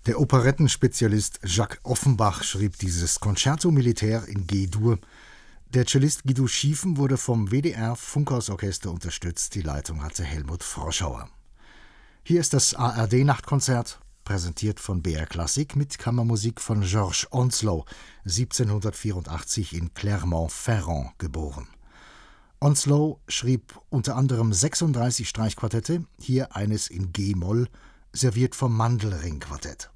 Der Operettenspezialist Jacques Offenbach schrieb dieses Concerto Militaire in G-Dur. Der Cellist Guido Schiefen wurde vom WDR Funkhausorchester unterstützt. Die Leitung hatte Helmut Froschauer. Hier ist das ARD-Nachtkonzert, präsentiert von BR Klassik mit Kammermusik von Georges Onslow, 1784 in Clermont-Ferrand geboren. Onslow schrieb unter anderem 36 Streichquartette, hier eines in G-Moll, serviert vom Mandelring-Quartett.